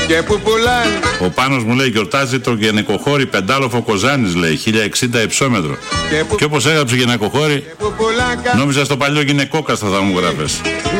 Και που πουλάνε. Ο Πάνος μου λέει γιορτάζει το γυναικοχώρι πεντάλοφο Κοζάνης, λέει, 1060 υψόμετρο. Και όπως έγραψε γυναικοχώρι, νόμιζα στο παλιό γυναικόκαστρο θα μου γράφες.